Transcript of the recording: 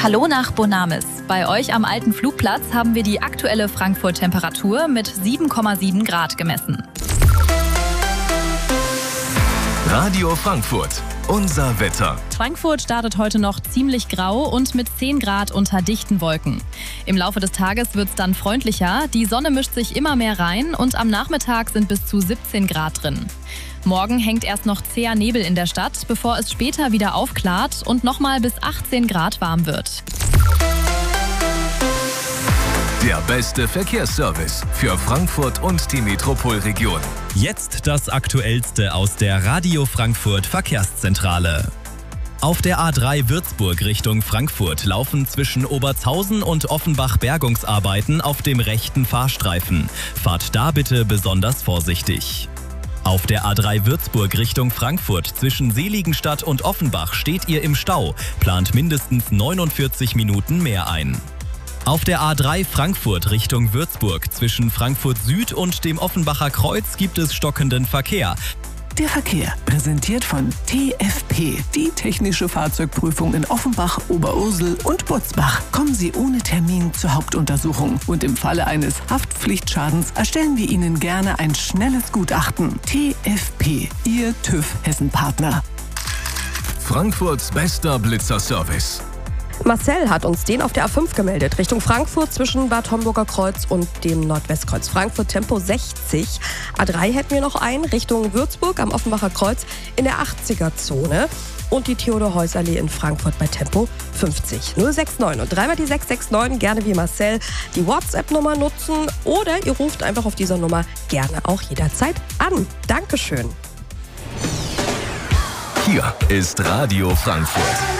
Hallo nach Bonamis. Bei euch am alten Flugplatz haben wir die aktuelle Frankfurt-Temperatur mit 7,7 Grad gemessen. Radio Frankfurt, unser Wetter. Frankfurt startet heute noch ziemlich grau und mit 10 Grad unter dichten Wolken. Im Laufe des Tages wird es dann freundlicher, die Sonne mischt sich immer mehr rein und am Nachmittag sind bis zu 17 Grad drin. Morgen hängt erst noch zäher Nebel in der Stadt, bevor es später wieder aufklart und nochmal bis 18 Grad warm wird. Der beste Verkehrsservice für Frankfurt und die Metropolregion. Jetzt das Aktuellste aus der Radio Frankfurt Verkehrszentrale. Auf der A3 Würzburg Richtung Frankfurt laufen zwischen Obertshausen und Offenbach Bergungsarbeiten auf dem rechten Fahrstreifen. Fahrt da bitte besonders vorsichtig. Auf der A3 Würzburg Richtung Frankfurt zwischen Seligenstadt und Offenbach steht ihr im Stau, plant mindestens 49 Minuten mehr ein. Auf der A3 Frankfurt Richtung Würzburg zwischen Frankfurt Süd und dem Offenbacher Kreuz gibt es stockenden Verkehr. Der Verkehr, präsentiert von TFP, die technische Fahrzeugprüfung in Offenbach, Oberursel und Butzbach. Kommen Sie ohne Termin zur Hauptuntersuchung und im Falle eines Haftpflichtschadens erstellen wir Ihnen gerne ein schnelles Gutachten. TFP, Ihr TÜV-Hessen-Partner. Frankfurts bester Blitzerservice. Marcel hat uns den auf der A5 gemeldet, Richtung Frankfurt zwischen Bad Homburger Kreuz und dem Nordwestkreuz Frankfurt, Tempo 60. A3 hätten wir noch einen Richtung Würzburg am Offenbacher Kreuz in der 80er-Zone und die Theodor-Heuss-Allee in Frankfurt bei Tempo 50. 069 und dreimal die 669, gerne wie Marcel die WhatsApp-Nummer nutzen oder ihr ruft einfach auf dieser Nummer gerne auch jederzeit an. Dankeschön. Hier ist Radio Frankfurt.